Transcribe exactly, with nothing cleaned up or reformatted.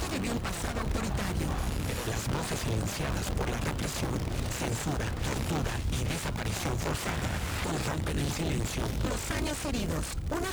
parte de un pasado autoritario. Las voces silenciadas por la represión, censura, tortura y desaparición forzada irrumpen el silencio. Los años heridos, una